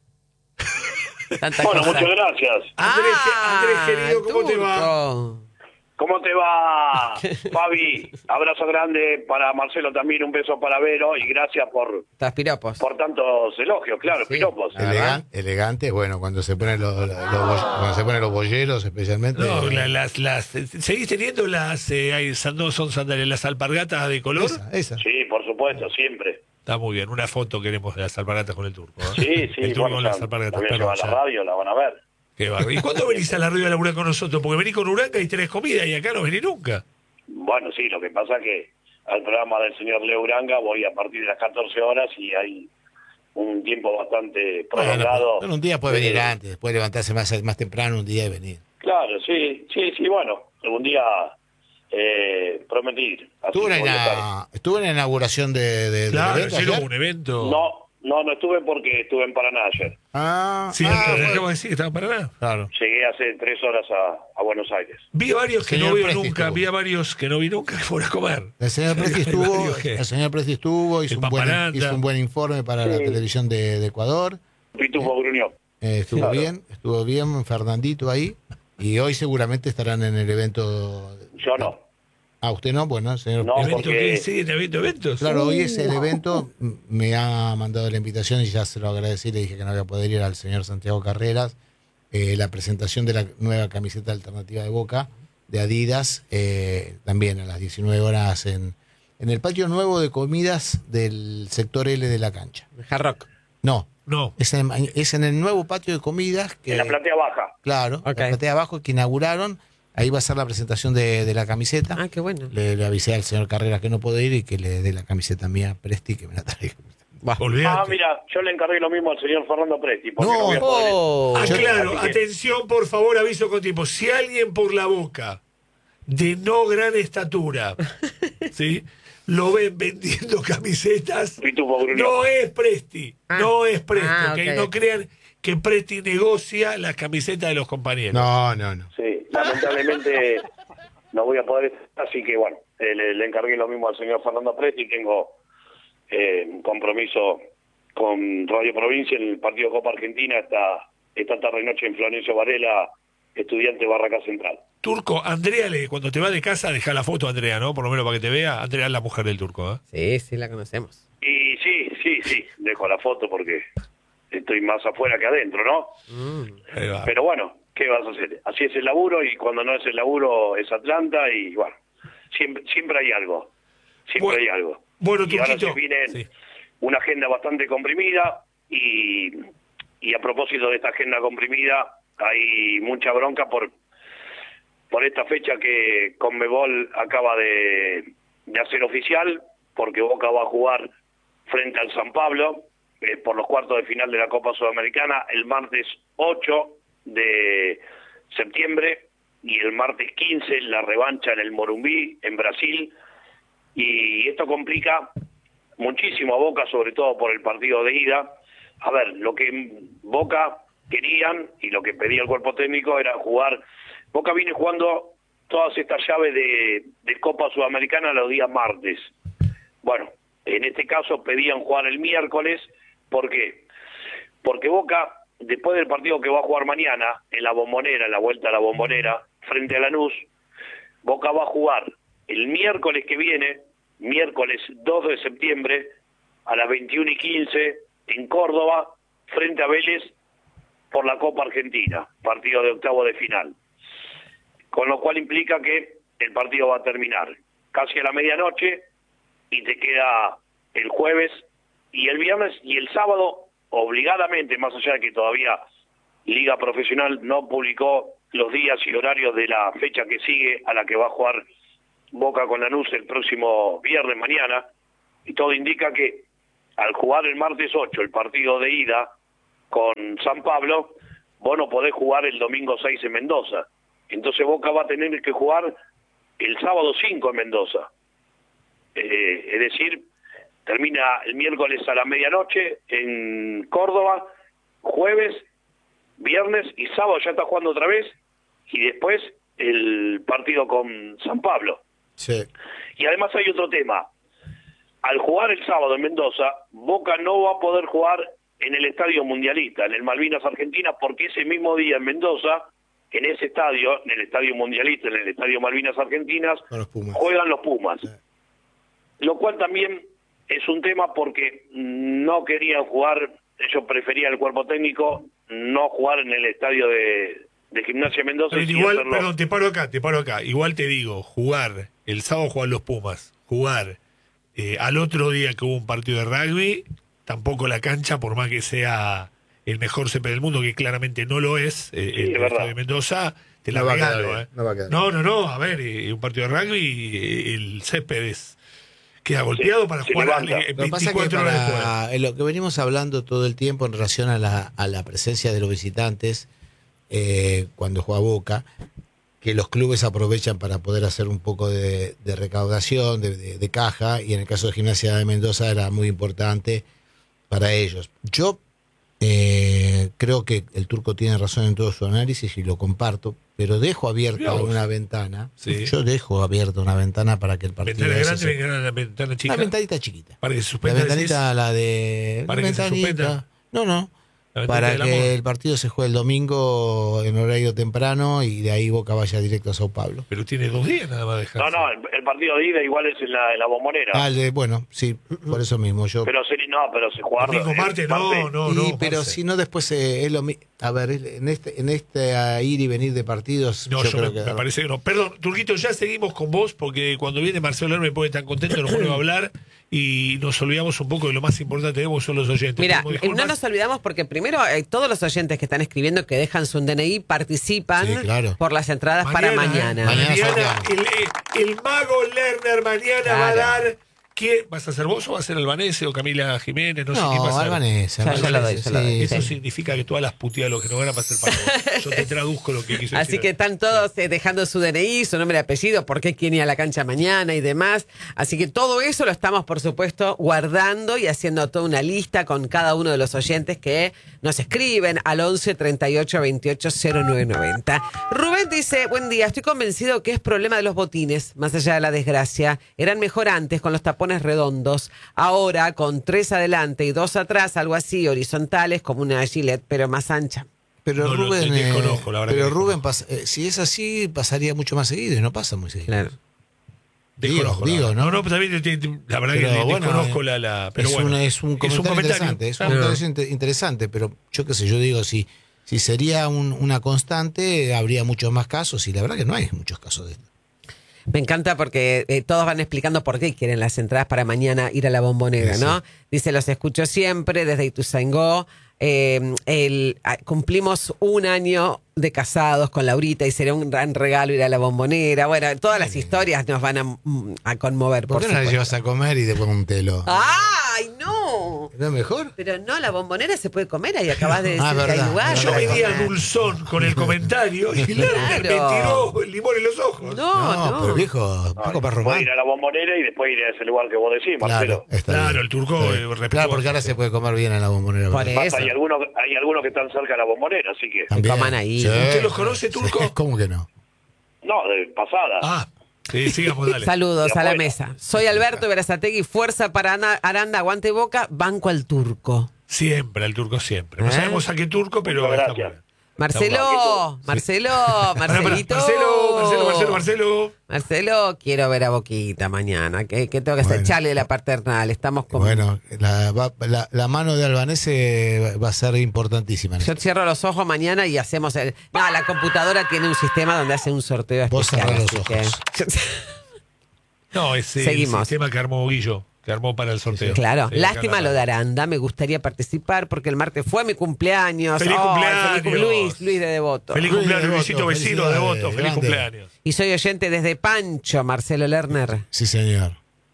Tanta Bueno, cosa. muchas gracias. Andrés, Ah, Andrés, querido, ¿cómo te va? Turco. ¿Cómo te va, Fabi? Abrazo grande para Marcelo también, un beso para Vero y gracias por, Estás piropos. por tantos elogios, claro, Sí. piropos. Elegan- elegante, bueno, cuando se ponen los, los- los boy- cuando se ponen los bolleros, especialmente. No, eh, la- las, las, ¿seguís teniendo las, eh, hay, no son sandalias, las alpargatas de color? esa, esa. Sí, por supuesto, siempre. Está muy bien, una foto queremos de las alpargatas con el turco. ¿eh? Sí, sí, El turco bueno, con ya, las alpargatas, también se perdón, va a la ya. radio, la van a ver. Qué bárbaro. ¿Y cuándo venís a la radio a laburar con nosotros? Porque venís con Uranga y tenés comida y acá no venís nunca. Bueno, sí, lo que pasa es que al programa del señor Leo Uranga voy a partir de las catorce horas y hay un tiempo bastante Bueno, prolongado. pero un día puede venir Eh, antes, puede levantarse más, más temprano un día y venir. Claro, sí, sí, sí, bueno, algún día eh, prometí. así Estuvo en, voy a estar. la, estuvo en la inauguración de, de, Claro, del evento ayer hubo ayer. un evento. No, no, no estuve porque estuve en Paraná ayer. Ah, Sí, ah, te bueno, dejamos decir que estaba para nada. claro. Llegué hace tres horas a, a Buenos Aires. Vi a varios que Señor no veo Presti nunca, estuvo. vi a varios que no vi nunca que fueron a comer. El señor Presti Hay estuvo, varios que- el señor Presti estuvo, hizo El un, buen, Paparanda. hizo un buen informe para la televisión de, de Ecuador. Pitufo gruñó. Eh, estuvo Claro. bien, estuvo bien Fernandito ahí. Y hoy seguramente estarán en el evento. Yo no. Ah, usted no, bueno, señor. No, ¿Evento porque- qué? ¿Siguen habiendo eventos? Claro, hoy es el evento, m- me ha mandado la invitación y ya se lo agradecí, le dije que no voy a poder ir al señor Santiago Carreras, eh, la presentación de la nueva camiseta alternativa de Boca, de Adidas, eh, también a las diecinueve horas en, en el patio nuevo de comidas del sector L de la cancha. Hard Rock. No, No. es en, es en el nuevo patio de comidas que... En la platea baja. Claro, Ok. la platea abajo que inauguraron, ahí va a ser la presentación de, de la camiseta. Ah, qué bueno. Le, le avisé al señor Carreras que no puede ir y que le dé la camiseta mía a Presti que me la traiga. Va. Olvidate. Ah, mira, yo le encargué lo mismo al señor Fernando Presti. Porque No. no, voy a poder... Oh. Ah, Yo- claro, así que- atención, por favor, aviso con tiempo. Si alguien por la boca de no gran estatura, ¿sí? Lo ven vendiendo camisetas, Pitufo gruñó. no es Presti, Ah. no es Presti, Ah, ¿ok? ok. No crean que Presti negocia las camisetas de los compañeros. No, no, no. Sí, lamentablemente no voy a poder estar, así que bueno, eh, le, le encargué lo mismo al señor Fernando Presti. Tengo eh, un compromiso con Radio Provincia en el partido Copa Argentina esta, esta tarde y noche en Florencio Varela, estudiante Barraca Central. Turco, Andrea, le, cuando te va de casa, deja la foto a Andrea, ¿no? Por lo menos para que te vea. Andrea es la mujer del Turco, ¿eh? Sí, sí, la conocemos. Y sí, sí, sí, dejo la foto porque estoy más afuera que adentro, ¿no? Mm. Ahí va. Pero bueno, ¿qué vas a hacer? Así es el laburo y cuando no es el laburo es Atlanta y bueno, siempre, siempre hay algo, siempre Bueno, hay algo. bueno, y ahora Turquito, se viene sí. una agenda bastante comprimida y, y a propósito de esta agenda comprimida, hay mucha bronca por por esta fecha que Conmebol acaba de, de hacer oficial, porque Boca va a jugar frente al San Pablo eh, por los cuartos de final de la Copa Sudamericana el martes ocho de septiembre y el martes quince la revancha en el Morumbí, en Brasil, y esto complica muchísimo a Boca, sobre todo por el partido de ida. A ver, lo que Boca querían y lo que pedía el cuerpo técnico era jugar. Boca viene jugando todas estas llaves de, de Copa Sudamericana los días martes. Bueno, en este caso pedían jugar el miércoles. ¿Por qué? Porque Boca, después del partido que va a jugar mañana, en la Bombonera, en la vuelta a la Bombonera, frente a Lanús, Boca va a jugar el miércoles que viene, miércoles dos de septiembre, a las veintiuna y quince, en Córdoba, frente a Vélez, por la Copa Argentina, partido de octavo de final. Con lo cual implica que el partido va a terminar casi a la medianoche y te queda el jueves y el viernes y el sábado, obligadamente, más allá de que todavía Liga Profesional no publicó los días y horarios de la fecha que sigue a la que va a jugar Boca con Lanús el próximo viernes mañana, y todo indica que al jugar el martes ocho el partido de ida con San Pablo, vos no podés jugar el domingo seis en Mendoza. Entonces Boca va a tener que jugar el sábado cinco en Mendoza. Eh, es decir, termina el miércoles a la medianoche en Córdoba, jueves, viernes y sábado ya está jugando otra vez, y después el partido con San Pablo. Sí. Y además hay otro tema. Al jugar el sábado en Mendoza, Boca no va a poder jugar en el Estadio Mundialista, en el Malvinas Argentina, porque ese mismo día en Mendoza, en ese estadio, en el Estadio Mundialista, en el Estadio Malvinas Argentinas, Los Pumas. juegan los Pumas. Sí. Lo cual también es un tema porque no querían jugar, ellos preferían el cuerpo técnico no jugar en el estadio de, de Gimnasia Mendoza. Pero igual, perdón, te paro acá, te paro acá. Igual te digo, jugar, el sábado juegan los Pumas, jugar eh, al otro día que hubo un partido de rugby, tampoco la cancha, por más que sea el mejor césped del mundo, que claramente no lo es, eh, Sí, el es verdad. estadio de Mendoza, te la No va a quedar regalo. bien, eh. no va a quedar no, no, no, a ver, eh, un partido de rugby, eh, el césped es, queda golpeado Sí, para se jugar levanta. eh, Lo que pasa es que veinticuatro horas después. para, en lo que venimos hablando todo el tiempo en relación a la, a la presencia de los visitantes eh, cuando juega Boca, que los clubes aprovechan para poder hacer un poco de, de recaudación, de, de, de caja, y en el caso de Gimnasia de Mendoza era muy importante para ellos. Yo eh, creo que el Turco tiene razón en todo su análisis y lo comparto, pero dejo abierta Mirá vos. una ventana. Sí. Yo dejo abierta una ventana para que el partido... Ventana ese grande, se- ventana, ventana chica. Una ventanita chiquita. Para que se La suspenda. ventanita, decís. la de... ¿Para la que se ventanita. suspenda? No, no. La ventanita Para del que amor. el partido se juegue el domingo en horario temprano y de ahí Boca vaya directo a Sao Paulo. Pero tiene dos días nada más de dejar. No, no, el, el partido de ida igual es en la, en la Bombonera. Ah, el de- bueno, sí, por eso mismo. Yo, Pero se, no, pero se juega... Domingo, eh, martes, no, no, y, no. pero Marce. si no, después eh, es lo mismo. A ver, en este, en este ah, ir y venir de partidos, No, yo, yo, creo me, que... me parece que no. Perdón, Turquito, ya seguimos con vos porque cuando viene Marcelo me pone tan contento, nos pone a hablar y nos olvidamos un poco de lo más importante de vos, son los oyentes. Mira, Pedimos eh, disculpas. no nos olvidamos porque primero eh, todos los oyentes que están escribiendo que dejan su D N I participan Sí, claro. por las entradas para ¿eh? mañana. Mañana Mañana, sorteamos. el, el- el mago Lerner mañana va a Claro. dar. ¿Quién? ¿Vas a ser vos o va a ser Albanese o Camila Jiménez? No, sé quién va a No, ser. Albanesa. Ya, ya lo doy, Albanesa, ya lo doy. sí, Eso sí. significa que todas las puteadas los que no ganan va a ser para vos. Yo te traduzco lo que quiso Así decir. que están todos eh, dejando su D N I, su nombre y apellido, por qué quién ir a la cancha mañana y demás. Así que todo eso lo estamos, por supuesto, guardando y haciendo toda una lista con cada uno de los oyentes que nos escriben al once treinta y ocho veintiocho cero nueve noventa. Rubén dice, buen día, estoy convencido que es problema de los botines, más allá de la desgracia. Eran mejor antes con los tapones redondos. Ahora, con tres adelante y dos atrás, algo así, horizontales, como una Gillette, pero más ancha. Pero No, no, Rubén, te eh, desconozco, la verdad pero que Rubén pasa- eh, si es así, pasaría mucho más seguido y no pasa muy seguido. Claro. Desconozco, digo, la verdad. ¿no? no, no, pues también te- te- la verdad Pero que bueno, desconozco eh, la, la pero es, bueno, una- es un comentario interesante, es un Claro. comentario inter- interesante, pero yo qué sé, yo digo, si, si sería un- una constante, habría muchos más casos, y la verdad que no hay muchos casos de esto. Me encanta porque eh, todos van explicando por qué quieren las entradas para mañana ir a la Bombonera, Sí, ¿no? sí. Dice, los escucho siempre desde Ituzaingó. Eh, el, a- cumplimos un año de casados con Laurita y sería un gran regalo ir a la Bombonera. Bueno, todas las historias nos van a, mm, a conmover, ¿Por por, qué no la supuesto. llevas a comer y después un telo? ¡Ay, no! ¿No es mejor? Pero no, la Bombonera se puede comer ahí, acabas de decir Ah, que hay verdad, lugar. Yo para venía comer. dulzón con el comentario y Lerner me Claro. tiró el limón en los ojos. No, no. pero viejo, Paco para Puedo román. ir a la Bombonera y después ir a ese lugar que vos decís, Marcelo. Claro, está Claro, bien. el turco, Está eh, bien. respetuoso. Claro, porque ahora se puede comer bien en la Bombonera. Por ¿verdad? eso. Hay algunos, hay algunos que están cerca de la Bombonera, así que... También. coman ahí. Sí, ¿Usted los sí, conoce, sí. Turco? ¿Cómo que no? No, de pasada. Ah, sí, sigamos, dale. Saludos De a la afuera. mesa. Soy Alberto Berazategui, fuerza para Ana- Aranda, aguante Boca, banco al turco. Siempre, al turco siempre. No ¿Eh? sabemos a qué turco, pero Muchas está gracias. bueno. Marcelo, Marcelo, Pará, pará. Marcelito. Marcelo, Marcelo, Marcelo, Marcelo. Marcelo, quiero ver a Boquita mañana. ¿Qué, qué tengo que hacer? Bueno. Echarle de la paternal. Estamos con. Bueno, la, va- la, la mano de Albanese va a ser importantísima. en Yo esto. cierro los ojos mañana y hacemos el. No, la computadora tiene un sistema donde hace un sorteo Vos especial. cerrá los así que- No, ese Seguimos. el sistema que armó Guillo, que armó para el sorteo. Claro, Sí, lástima acá lo la- de Aranda, me gustaría participar porque el martes fue mi cumpleaños. ¡Feliz Ay, cumpleaños! feliz cum- Luis, Luis de Devoto. Feliz Luis cumpleaños, Devoto, Luisito vecino de felicidades, Devoto. Feliz grande. cumpleaños. Y soy oyente desde Pancho, Marcelo Lerner. Sí, señor.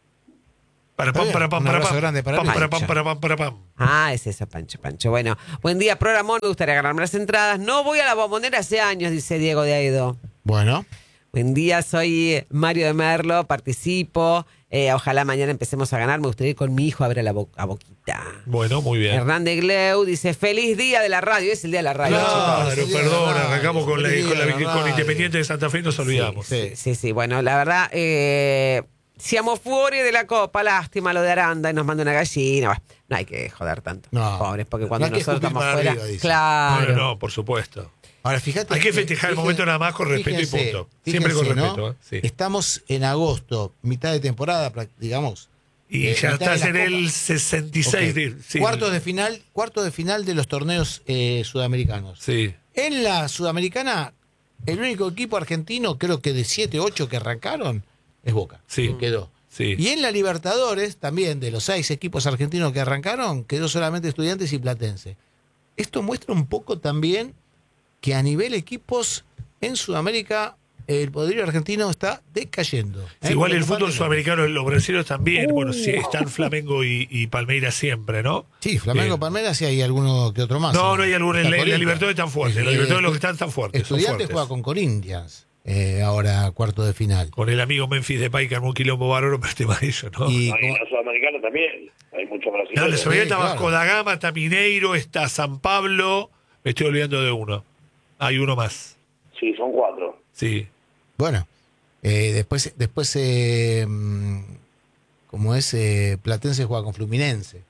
Para pam, Está para bien, pam, un para abrazo pam. grande para Pam, Luis. para pam, para pam, para pam. Ah, es eso, Pancho, Pancho. Bueno, buen día, programón. Me gustaría ganarme las entradas. No voy a la Bombonera hace años, dice Diego de Aedo. Bueno, Buen día, soy Mario de Merlo, participo. Eh, ojalá mañana empecemos a ganar. Me gustaría ir con mi hijo a ver a la Bo- a Boquita. Bueno, muy bien. Hernández Gleu dice, feliz día de la radio. Es el día de la radio, chicos. Claro, chicos. perdón, Sí, arrancamos con la, sí, con, la, la con radio. Independiente de Santa Fe y nos olvidamos. sí. Sí, sí, bueno, la verdad, eh, siamo fuori de la copa, lástima lo de Aranda y nos manda una gallina. Bah, no hay que joder tanto, No. pobres, porque cuando No hay que nosotros escupir estamos para fuera, arriba, dice. claro. No, no, por supuesto. ahora fíjate. Hay que festejar el momento nada más con respeto y fíjense, punto. Siempre con fíjense, respeto, ¿no? ¿eh? Sí. Estamos en agosto, mitad de temporada, prac- digamos. Y Eh, ya mitad de estás la en Copa. el sesenta y seis. Ok. de- sí. Cuartos de final, cuartos de final de los torneos eh, sudamericanos. Sí. En la sudamericana, el único equipo argentino, creo que de siete, ocho que arrancaron, es Boca. Sí. Que quedó. Sí. Y en la Libertadores, también de los seis equipos argentinos que arrancaron, quedó solamente Estudiantes y Platense. Esto muestra un poco también que a nivel equipos en Sudamérica el poderío argentino está decayendo. Sí, ¿Eh? igual el fútbol Preocupante. sudamericano, los brasileños también. Uh. Bueno, sí, están Flamengo y, y Palmeiras siempre, ¿no? Sí, Flamengo, Eh, Palmeiras, sí hay alguno que otro más. No, ¿eh? no hay alguno. En Está la, en la Corinthians. Libertadores están fuertes. En la Eh, Libertadores los que están tan fuertes. Son Estudiantes fuertes. juega con Corinthians, eh, ahora cuarto de final. Con el amigo Memphis Depay que armó un quilombo bárbaro, pero el tema de ellos, ¿no? Y No, y como- en la Sudamericana también. Hay muchos No, la brasileños. Sudamericana está Sí, Vasco claro. da Gama, está Mineiro, está San Pablo. Me estoy olvidando de uno. Hay uno más. Sí, son cuatro. Sí. bueno, eh, después, después eh, mm, como es, eh, Platense juega con Fluminense.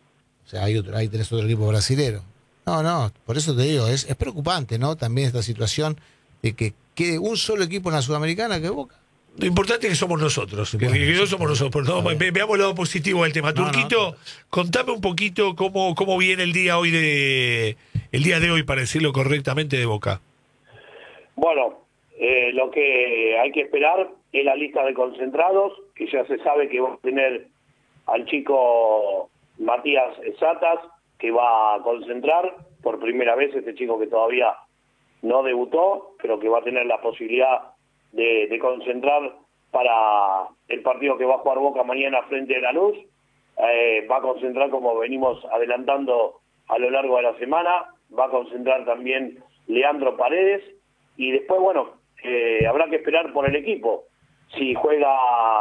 O sea, hay otro, hay tres otro equipo brasilero. No, no, por eso te digo, es, es preocupante, ¿no? También esta situación de que quede un solo equipo en la Sudamericana que Boca. Lo importante es que somos nosotros, que, Bueno, que no sí, somos nosotros. ¿no? está bien. Ve- Veamos el lado positivo del tema. No, no, Turquito, no. contame un poquito cómo, cómo viene el día hoy de el día de hoy, para decirlo correctamente, de Boca. Bueno, eh, lo que hay que esperar es la lista de concentrados, que ya se sabe que va a tener al chico Matías Satas, que va a concentrar por primera vez, este chico que todavía no debutó, pero que va a tener la posibilidad de, de concentrar para el partido que va a jugar Boca mañana frente a Lanús. Eh, va a concentrar, como venimos adelantando a lo largo de la semana, va a concentrar también Leandro Paredes, y después, bueno, eh, habrá que esperar por el equipo. Si juega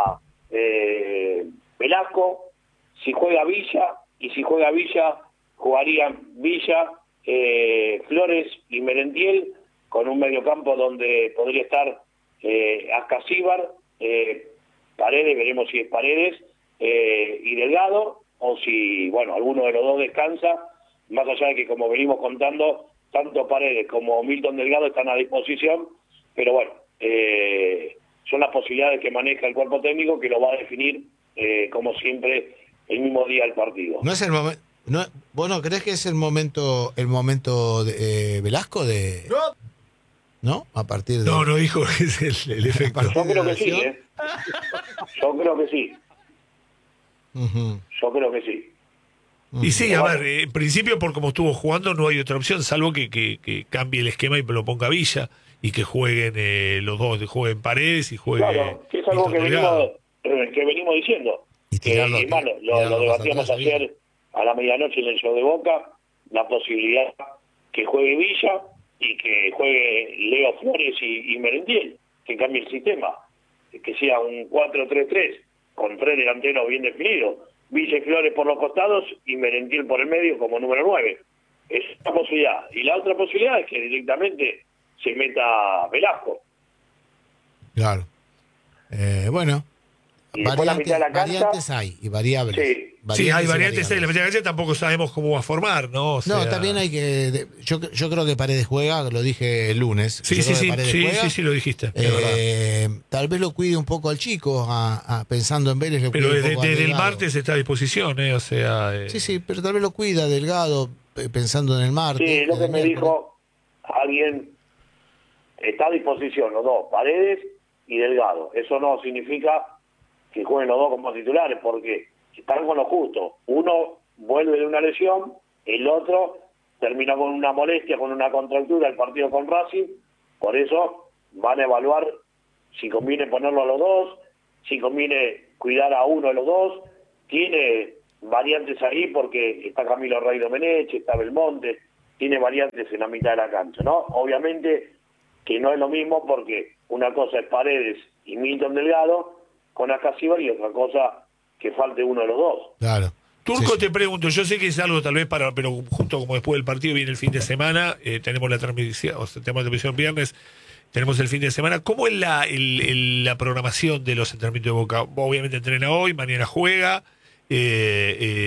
eh, Velasco, si juega Villa, y si juega Villa, jugarían Villa, eh, Flores y Merentiel, con un mediocampo donde podría estar eh, Ascasíbar, eh, Paredes, veremos si es Paredes, eh, y Delgado, o si, bueno, alguno de los dos descansa, más allá de que, como venimos contando, tanto Paredes como Milton Delgado están a disposición, pero bueno, eh, son las posibilidades que maneja el cuerpo técnico, que lo va a definir, eh, como siempre, el mismo día del partido. No es el momento. No, ¿Vos no crees que es el momento el momento de eh, Velasco de, ¿no? A partir de... No, no dijo que es el, el efecto. Yo creo que sí, ¿eh? Yo creo que sí. Ujú. Yo creo que sí. Y sí, a ver, eh, en principio por como estuvo jugando no hay otra opción, salvo que, que, que cambie el esquema y lo ponga Villa y que jueguen eh, los dos, que jueguen Paredes y juegue... Claro, que es algo Milton que Delgado. venimos, eh, que venimos diciendo. Y Que, tirarlo- y más, lo, tirarlo lo más debatíamos atrás, ayer a la medianoche en el show de Boca, la posibilidad que juegue Villa y que juegue Leo Flores y, y Merentiel, que cambie el sistema, que sea un cuatro tres tres con tres delanteros bien definidos, Villa y Flores por los costados y Merentiel por el medio como número nueve. Es una posibilidad. Y la otra posibilidad es que directamente se meta Velasco. Claro. Eh, bueno, Y después la mitad de la cancha- variantes hay y variables. Sí. Sí, hay y variantes en la mitad de cancha, tampoco sabemos cómo va a formar, ¿no? O No, sea- también hay que... de- Yo, yo creo que Paredes juega, lo dije el lunes. Sí, yo sí, creo que sí, Paredes sí, juega. sí, sí, lo dijiste, es verdad. Eh, tal vez lo cuide un poco al chico, a, a- pensando en Vélez. Lo Pero cuide un desde, poco a desde el Delgado. martes está a disposición, ¿eh? O sea... eh, Sí, sí, pero tal vez lo cuida Delgado, eh, pensando en el martes. Sí, lo en que el me miércoles. dijo alguien, está a disposición los dos, Paredes y Delgado. Eso no significa que jueguen los dos como titulares, porque están con lo justo. Uno vuelve de una lesión, el otro termina con una molestia, con una contractura, el partido con Racing. Por eso van a evaluar si conviene ponerlo a los dos, si conviene cuidar a uno de los dos. Tiene variantes ahí porque está Camilo Rey Domenech, está Belmonte, tiene variantes en la mitad de la cancha, ¿no? Obviamente que no es lo mismo porque una cosa es Paredes y Milton Delgado con Acasíbar y otra cosa que falte uno de los dos. Claro. Turco, Sí, sí. te pregunto, yo sé que es algo tal vez para, pero justo como después del partido viene el fin de semana, eh, tenemos la transmisión, o sea, tenemos la transmisión viernes, tenemos el fin de semana. ¿Cómo es la, el, el- la programación de los entrenamientos de Boca? Obviamente entrena hoy, mañana juega, eh, eh,